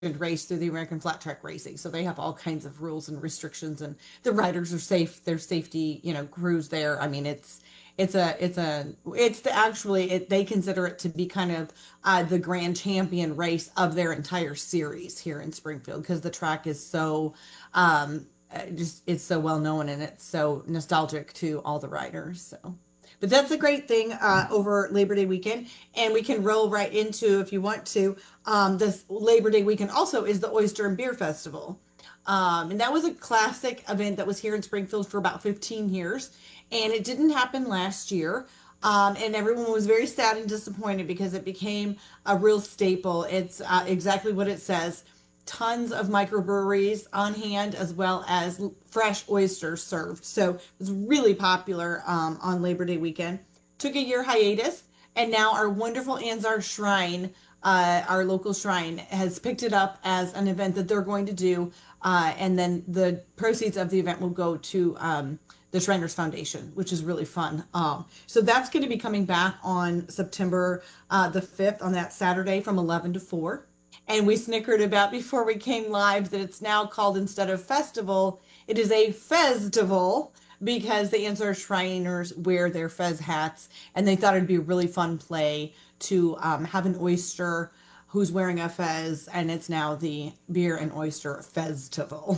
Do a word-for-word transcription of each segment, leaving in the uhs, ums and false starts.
race through the American Flat Track Racing. So they have all kinds of rules and restrictions, and the riders are safe. There's safety, you know, crews there. I mean, it's it's a it's a it's the actually it, they consider it to be kind of uh, the grand champion race of their entire series here in Springfield because the track is so um, uh, just it's so well known and it's so nostalgic to all the riders. So. But that's a great thing uh, over Labor Day weekend. And we can roll right into, if you want to, um, this Labor Day weekend also is the Oyster and Beer Festival. Um, and that was a classic event that was here in Springfield for about fifteen years. And it didn't happen last year. Um, and everyone was very sad and disappointed because it became a real staple. It's uh, exactly what it says, tons of microbreweries on hand as well as fresh oysters served. So it was really popular um, on Labor Day weekend. Took a year hiatus, and now our wonderful Anzar Shrine, uh, our local shrine, has picked it up as an event that they're going to do. Uh, and then the proceeds of the event will go to um, the Shriners Foundation, which is really fun. Um, so that's going to be coming back on September uh, the fifth on that Saturday from eleven to four. And we snickered about before we came live that it's now called, instead of festival, it is a festival because the Ansar Shriners wear their fez hats and they thought it'd be a really fun play to um, have an oyster who's wearing a fez, and it's now the Beer and Oyster Festival.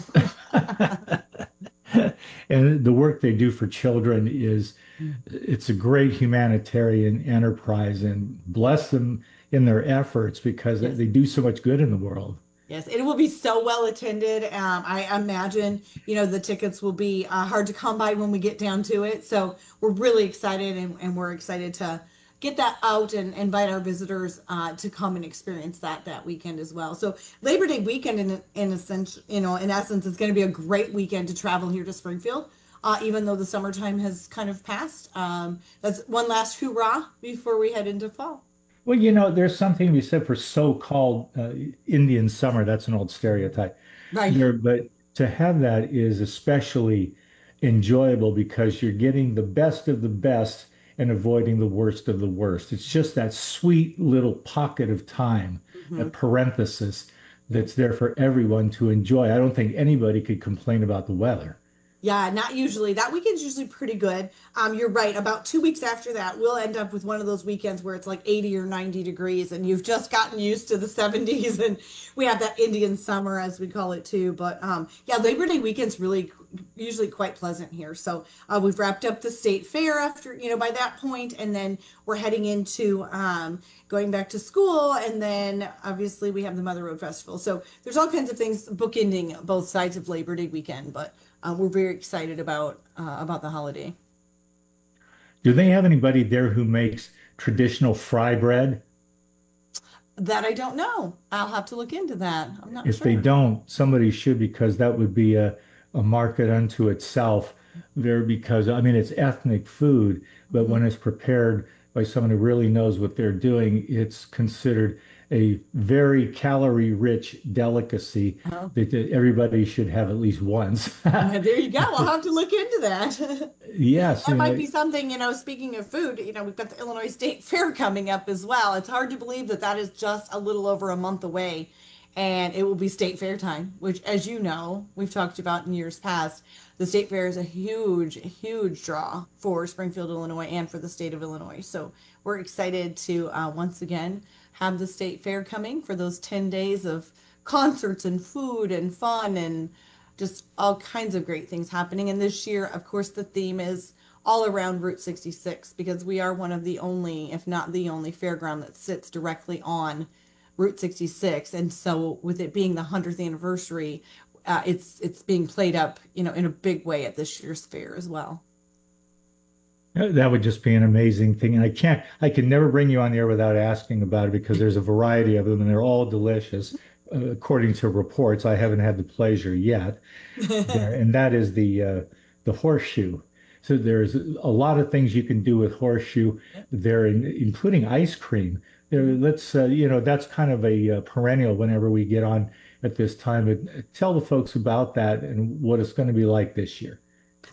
And the work they do for children is it's a great humanitarian enterprise, and bless them in their efforts because Yes. they do so much good in the world. Yes, it will be so well attended. Um, I imagine, you know, the tickets will be uh, hard to come by when we get down to it. So we're really excited, and, and we're excited to get that out and invite our visitors uh, to come and experience that that weekend as well. So Labor Day weekend, in in a sense, you know, in essence, is going to be a great weekend to travel here to Springfield. Uh, even though the summertime has kind of passed, um, that's one last hoorah before we head into fall. Well, you know, there's something we said for so-called uh, Indian summer. That's an old stereotype Right. there, but to have that is especially enjoyable because you're getting the best of the best and avoiding the worst of the worst. It's just that sweet little pocket of time, a Mhm. parenthesis that's there for everyone to enjoy. I don't think anybody could complain about the weather. Yeah, not usually. That weekend's usually pretty good. Um, you're right. About two weeks after that, we'll end up with one of those weekends where it's like eighty or ninety degrees, and you've just gotten used to the seventies, and we have that Indian summer, as we call it too. But um, yeah, Labor Day weekend's really usually quite pleasant here. So uh, we've wrapped up the state fair after, you know, by that point, and then we're heading into um, going back to school, and then obviously we have the Mother Road Festival. So there's all kinds of things bookending both sides of Labor Day weekend, but uh, we're very excited about uh, about the holiday. Do they have anybody there who makes traditional fry bread? That I don't know. I'll have to look into that. I'm not If they sure. don't, somebody should because that would be a, a market unto itself there because I mean it's ethnic food, but Mhm. when it's prepared by someone who really knows what they're doing, it's considered a very calorie rich delicacy Oh, that, that everybody should have at least once. yeah, there you go. I'll have to look into that. Yes, That you might know, be something, you know, speaking of food, you know, we've got the Illinois State Fair coming up as well. It's hard to believe that that is just a little over a month away, and it will be State Fair time, which, as you know, we've talked about in years past. The State Fair is a huge, huge draw for Springfield, Illinois, and for the state of Illinois. So we're excited to uh, once again have the State Fair coming for those ten days of concerts and food and fun and just all kinds of great things happening. And this year, of course, the theme is all around Route sixty-six because we are one of the only, if not the only, fairground that sits directly on Route sixty-six. And so, with it being the hundredth anniversary, uh, it's it's being played up, you know, in a big way at this year's fair as well. that would just be an amazing thing. And I can't, I can never bring you on the air without asking about it because there's a variety of them and they're all delicious, uh, according to reports. I haven't had the pleasure yet there, and that is the uh, the horseshoe. So there's a lot of things you can do with horseshoe there, in, including ice cream. There, let's uh, you know that's kind of a, uh perennial whenever we get on at this time. And tell the folks about that and what it's going to be like this year.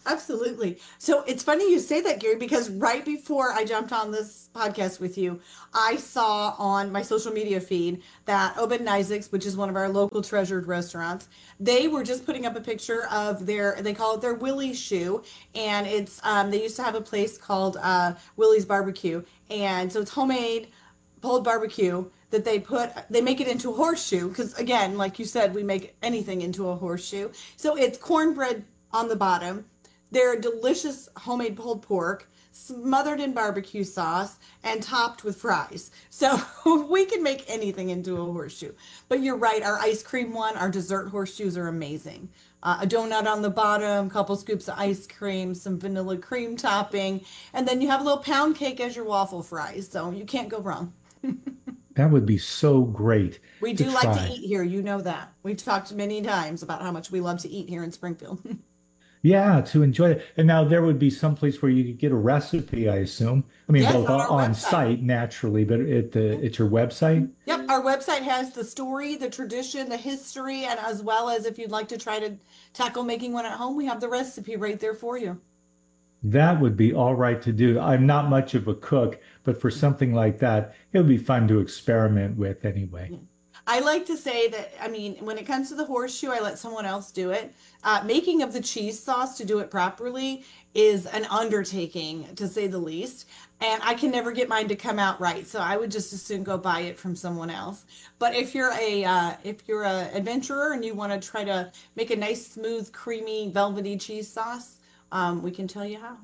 Absolutely. So it's funny you say that, Gary, because right before I jumped on this podcast with you, I saw on my social media feed that Obed and Isaac's, which is one of our local treasured restaurants, they were just putting up a picture of their, they call it their Willie's shoe. And it's, um, they used to have a place called uh, Willie's Barbecue. And so it's homemade pulled barbecue that they put, they make it into a horseshoe. Because again, like you said, we make anything into a horseshoe. So it's cornbread on the bottom. They're delicious homemade pulled pork, smothered in barbecue sauce and topped with fries. So we can make anything into a horseshoe. But you're right, our ice cream one, our dessert horseshoes are amazing. Uh, a donut on the bottom, couple scoops of ice cream, some vanilla cream topping, and then you have a little pound cake as your waffle fries. So you can't go wrong. That would be so great We to do like to try. eat here, you know that. We've talked many times about how much we love to eat here in Springfield. Yeah, to enjoy it. And now there would be some place where you could get a recipe, I assume. I mean, Yes, both on on our on website. site naturally, but at the at your website. Yep, our website has the story, the tradition, the history, and as well as if you'd like to try to tackle making one at home, we have the recipe right there for you. That would be all right to do. I'm not much of a cook, but for something like that, it would be fun to experiment with anyway. I like to say that, I mean, when it comes to the horseshoe, I let someone else do it. Uh, making of the cheese sauce to do it properly is an undertaking, to say the least. And I can never get mine to come out right, so I would just as soon go buy it from someone else. But if you're a uh, if you're a adventurer and you want to try to make a nice, smooth, creamy, velvety cheese sauce, um, we can tell you how.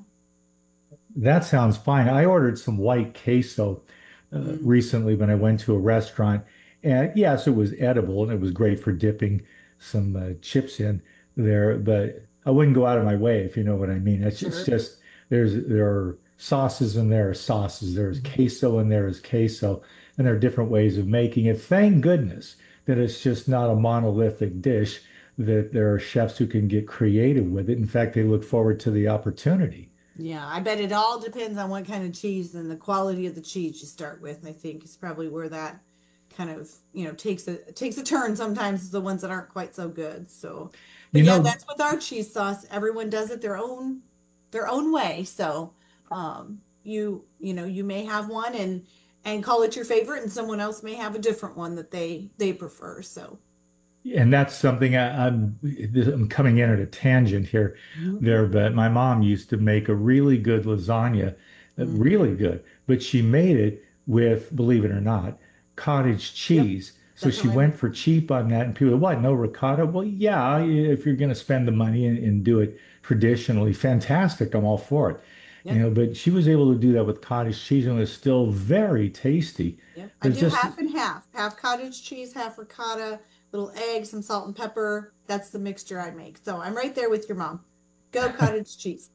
That sounds fine. I ordered some white queso uh, Mm. recently when I went to a restaurant. And yes, it was edible and it was great for dipping some uh, chips in there, but I wouldn't go out of my way if you know what I mean. It's, it's Sure. just there's there are sauces and there are sauces. There's queso and there is queso, and there are different ways of making it. Thank goodness that it's just not a monolithic dish, that there are chefs who can get creative with it. In fact, they look forward to the opportunity. Yeah, I bet it all depends on what kind of cheese and the quality of the cheese you start with. I think is probably where that kind of, you know, takes a takes a turn sometimes the ones that aren't quite so good. So, but You yeah, know, that's with our cheese sauce. Everyone does it their own their own way. So, um, you you know, you may have one and and call it your favorite, and someone else may have a different one that they they prefer. So, and that's something I, I'm I'm coming in at a tangent here mhm. there, but my mom used to make a really good lasagna, uh, Mm, really good, but she made it with, believe it or not, cottage yep, cheese. So that's she how I make. went for cheap on that, and people, what, no ricotta? Well, yeah, if you're going to spend the money and, and do it traditionally, fantastic. I'm all for it. You Yep. know, but she was able to do that with cottage cheese and it was still very tasty. Yep. I There's do just half and half. Half cottage cheese, half ricotta, little eggs, some salt and pepper. That's the mixture I make. So I'm right there with your mom. Go cottage cheese.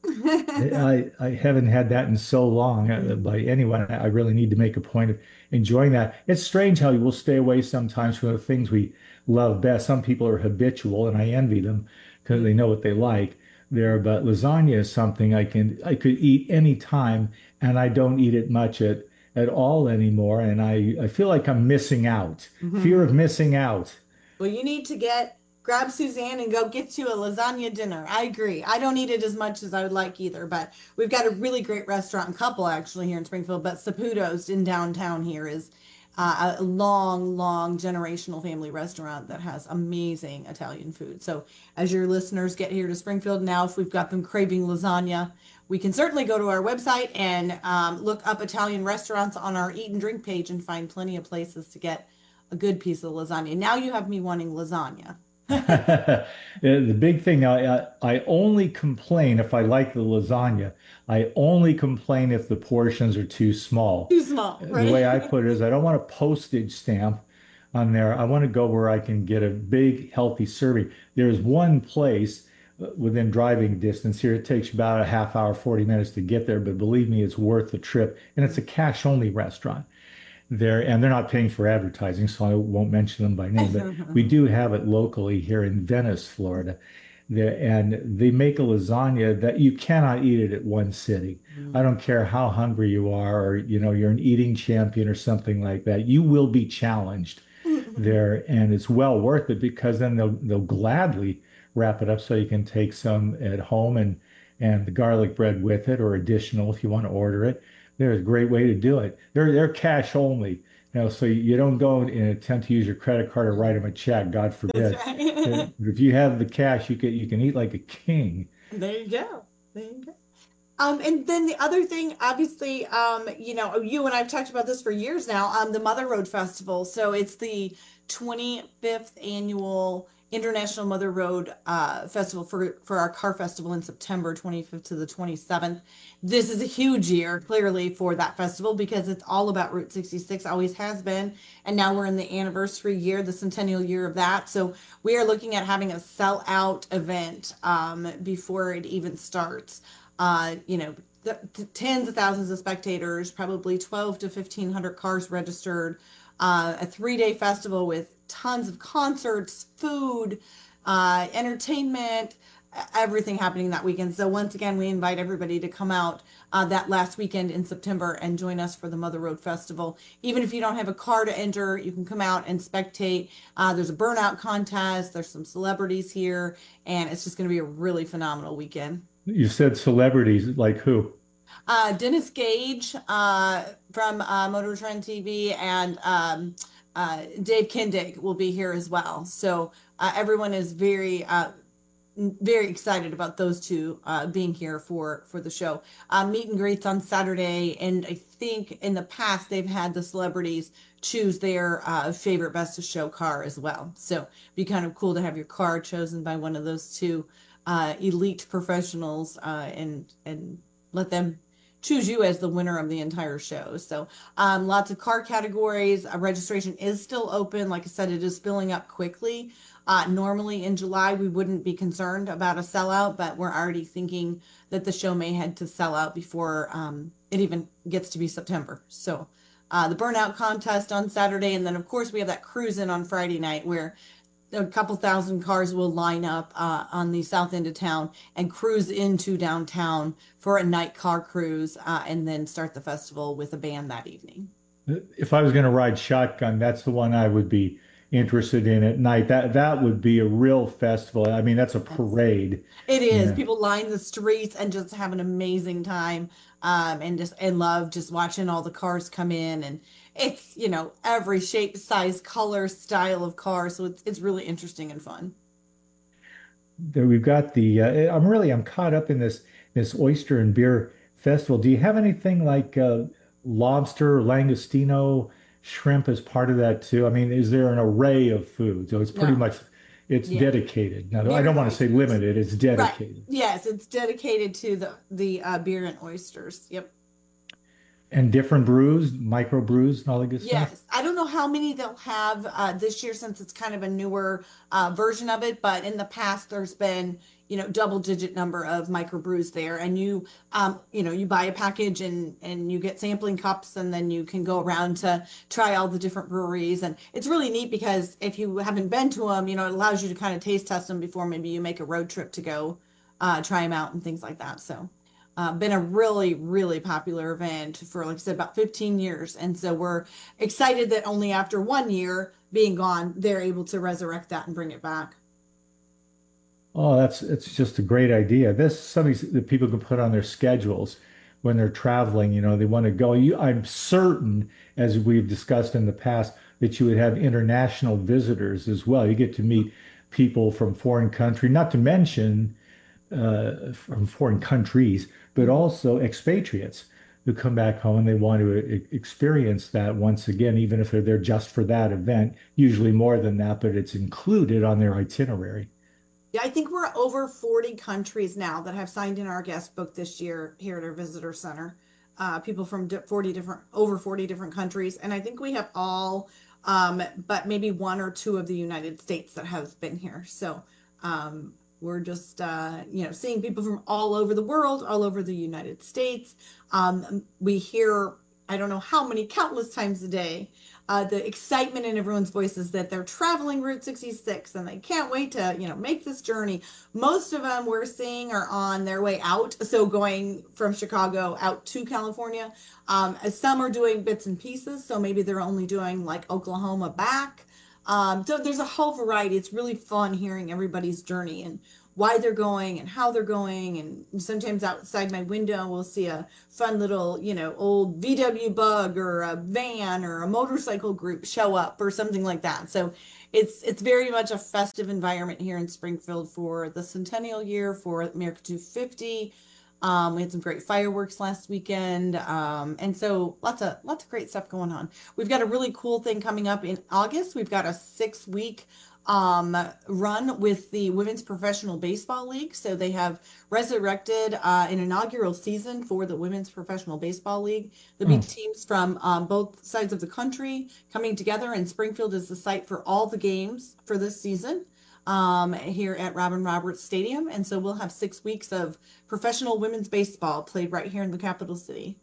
I I haven't had that in so long uh, Mm, by anyone. I really need to make a point of enjoying that. It's strange how you will stay away sometimes from the things we love best. Some people are habitual, and I envy them because they mm. know what they like there. But lasagna is something I can I could eat any time, and I don't eat it much at at all anymore. And I I feel like I'm missing out. Fear of Mhm. missing out. Well, you need to get grab Suzanne and go get you a lasagna dinner. I agree. I don't eat it as much as I would like either, but we've got a really great restaurant and couple actually here in Springfield. But Saputo's in downtown here is uh, a long, long generational family restaurant that has amazing Italian food. So as your listeners get here to Springfield now, if we've got them craving lasagna, we can certainly go to our website and um, look up Italian restaurants on our eat and drink page and find plenty of places to get a good piece of lasagna. Now you have me wanting lasagna. The the big thing now, I, I only complain if I like the lasagna. I only complain if the portions are too small. Too small, The right? way I put it is I don't want a postage stamp on there. I want to go where I can get a big, healthy serving. There's one place uh, within driving distance here. It takes about a half hour, forty minutes to get there, but believe me, it's worth the trip. And it's a cash only restaurant there, and they're not paying for advertising, so I won't mention them by name, but we do have it locally here in Venice, Florida. There, and they make a lasagna that you cannot eat it at one sitting. I don't care how hungry you are, or you know, you're an eating champion or something like that. You will be challenged there, and it's well worth it because then they'll they'll gladly wrap it up so you can take some at home and and the garlic bread with it, or additional if you want to order it. There's a great way to do it. They're they're cash only. You know, so you don't go and attempt to use your credit card or write them a check, God That's forbid. Uh, right. If you have the cash, you can you can eat like a king. There you go. There you go. Um, and then the other thing, obviously, um, you know, you and I've talked about this for years now, um, the Mother Road Festival. So it's the twenty-fifth annual International Mother Road uh, Festival for, for our car festival in September twenty-fifth to the twenty-seventh. This is a huge year, clearly, for that festival because it's all about Route sixty-six, always has been. And now we're in the anniversary year, the centennial year of that. So we are looking at having a sell-out event um, before it even starts. Uh, you know, the, the tens of thousands of spectators, probably twelve to fifteen hundred cars registered, uh, a three day festival with tons of concerts, food, uh, entertainment, everything happening that weekend. So once again, we invite everybody to come out uh, that last weekend in September and join us for the Mother Road Festival. Even if you don't have a car to enter, you can come out and spectate. Uh, there's a burnout contest. There's some celebrities here, and it's just going to be a really phenomenal weekend. You said celebrities, like who? Uh, Dennis Gage uh, from uh, Motor Trend T V and um, uh, Dave Kindig will be here as well. So uh, everyone is very, uh, very excited about those two uh, being here for for the show. Uh, meet and greets on Saturday, and I think in the past they've had the celebrities choose their uh, favorite best of show car as well. So it'd be kind of cool to have your car chosen by one of those two uh, elite professionals uh, and and let them choose you as the winner of the entire show. So um, lots of car categories. Uh, registration is still open. Like I said, it is filling up quickly. Uh, normally in July, we wouldn't be concerned about a sellout, but we're already thinking that the show may head to sell out before um, it even gets to be September. So uh, the burnout contest on Saturday. And then, of course, we have that cruise in on Friday night where a couple thousand cars will line up uh, on the south end of town and cruise into downtown for a night car cruise uh, and then start the festival with a band that evening. If I was going to ride shotgun, that's the one I would be interested in at night. That that would be a real festival. I mean, that's a Yes. parade. It is. Yeah. People line the streets and just have an amazing time, um, and just and love just watching all the cars come in, and it's you know every shape, size, color, style of car. So it's it's really interesting and fun. There we've got the uh, I'm really I'm caught up in this this oyster and beer festival. Do you have anything like uh, lobster, langostino, shrimp as part of that too? I mean, is there an array of foods? So it's pretty No, much it's yeah, dedicated. Now, I beer don't and want to say oysters. limited, it's Right. dedicated. Yes, it's dedicated to the the uh, beer and oysters. Yep. And different brews, micro brews and all that good stuff. Yes, I don't know how many they'll have uh, this year since it's kind of a newer uh, version of it, but in the past there's been, you know, double digit number of microbrews there, and you, um, you know, you buy a package and and you get sampling cups, and then you can go around to try all the different breweries, and it's really neat because if you haven't been to them, you know, it allows you to kind of taste test them before maybe you make a road trip to go uh, try them out and things like that. So uh, been a really, really popular event for, like I said, about fifteen years. And so we're excited that only after one year being gone, they're able to resurrect that and bring it back. Oh, that's it's just a great idea. This is something that people can put on their schedules when they're traveling. You know, they want to go. You, I'm certain, as we've discussed in the past, that you would have international visitors as well. You get to meet people from foreign country, not to mention uh, from foreign countries, but also expatriates who come back home and they want to e- experience that once again, even if they're there just for that event, usually more than that, but it's included on their itinerary. Yeah, I think we're over forty countries now that have signed in our guest book this year here at our visitor center. Uh, people from di- forty different, over forty different countries. And I think we have all, um, but maybe one or two of the United States that have been here. So um, we're just, uh, you know, seeing people from all over the world, all over the United States. Um, we hear, I don't know how many, countless times a day, uh, the excitement in everyone's voices that they're traveling Route sixty-six and they can't wait to, you know, make this journey. Most of them we're seeing are on their way out, so going from Chicago out to California. Um, some are doing bits and pieces, so maybe they're only doing like Oklahoma back. Um, so there's a whole variety. It's really fun hearing everybody's journey, and why they're going and how they're going. And sometimes outside my window, we'll see a fun little, you know, old V W Bug or a van or a motorcycle group show up or something like that. So it's it's very much a festive environment here in Springfield for the centennial year for America two fifty. Um, we had some great fireworks last weekend, um, and so lots of lots of great stuff going on. We've got a really cool thing coming up in August. We've got a six week um, run with the Women's Professional Baseball League. So they have resurrected uh, an inaugural season for the Women's Professional Baseball League. There'll be Oh, teams from um, both sides of the country coming together, and Springfield is the site for all the games for this season um, here at Robin Roberts Stadium. And so we'll have six weeks of professional women's baseball played right here in the capital city.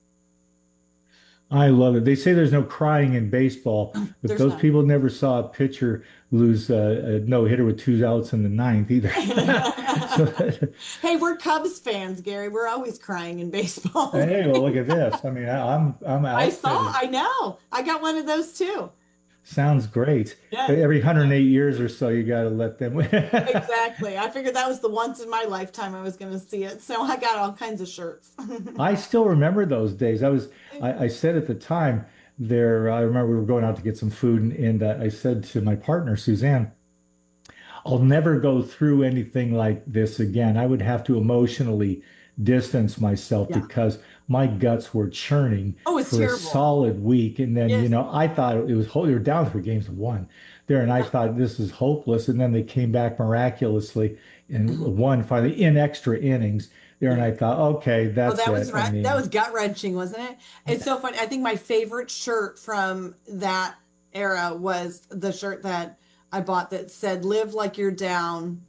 I love it. They say there's no crying in baseball, but There's those none. people never saw a pitcher lose a, a no hitter with two outs in the ninth either. So, Hey, we're Cubs fans, Gary. We're always crying in baseball. hey, well, look at this. I mean, I, I'm I'm I saw, outfitted. I know. I got one of those too. Sounds great. Yes, Every one hundred eight years or so, you got to let them. exactly. I figured that was the once in my lifetime I was going to see it. So I got all kinds of shirts. I still remember those days. I was, I, I said at the time there, I remember we were going out to get some food, and, and uh, I said to my partner, Suzanne, I'll never go through anything like this again. I would have to emotionally distance myself Yeah. because my guts were churning Oh, it's for a terrible. solid week. And then, you Yes. know, I thought it was, they were down three games to one there. And I thought this is hopeless. And then they came back miraculously and won finally in extra innings there. And I thought, okay, Oh, that's that was it. I right. That mean, was gut wrenching, wasn't it? It's so funny. I think my favorite shirt from that era was the shirt that I bought that said "Live like you're down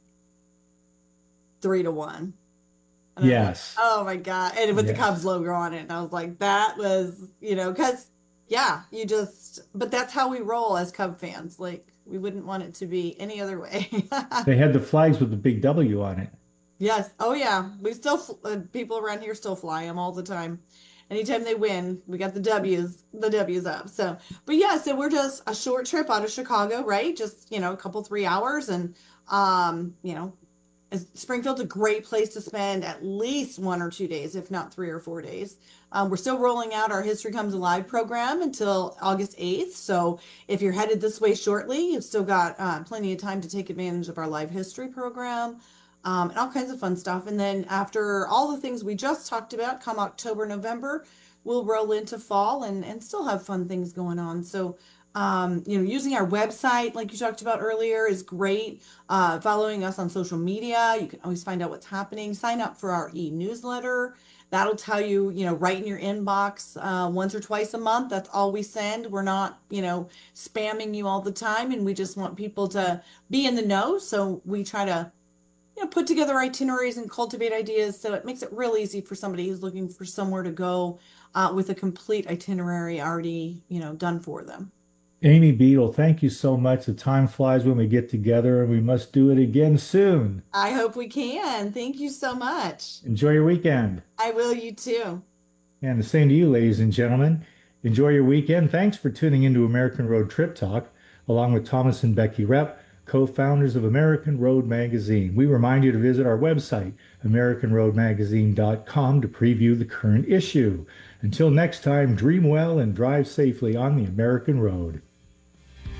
three to one." And I was like, yes, oh my God. And with the Cubs yes. logo on it. And I was like, that was, you know, because, yeah, you just, but that's how we roll as Cub fans. Like, we wouldn't want it to be any other way. They had the flags with the big W on it. Yes. Oh, yeah. We still, fl- uh, people around here still fly them all the time. Anytime they win, we got the W's, the W's up. So, but yeah, so we're just a short trip out of Chicago, right? Just, you know, a couple, three hours. And, um, you know, is- Springfield's a great place to spend at least one or two days, if not three or four days. Um, we're still rolling out our History Comes Alive program until August eighth. So if you're headed this way shortly, you've still got uh, plenty of time to take advantage of our live history program um, and all kinds of fun stuff. And then after all the things we just talked about, come October, November, we'll roll into fall and, and still have fun things going on. So um, you know, using our website, like you talked about earlier, is great. Uh, following us on social media, you can always find out what's happening. Sign up for our e-newsletter. That'll tell you, you know, right in your inbox uh, once or twice a month. That's all we send. We're not, you know, spamming you all the time, and we just want people to be in the know. So we try to, you know, put together itineraries and cultivate ideas. So it makes it real easy for somebody who's looking for somewhere to go uh, with a complete itinerary already, you know, done for them. Amy Beadle, thank you so much. The time flies when we get together, and we must do it again soon. I hope we can. Thank you so much. Enjoy your weekend. I will, you too. And the same to you, ladies and gentlemen. Enjoy your weekend. Thanks for tuning into American Road Trip Talk, along with Thomas and Becky Repp, co-founders of American Road Magazine. We remind you to visit our website, american road magazine dot com, to preview the current issue. Until next time, dream well and drive safely on the American road.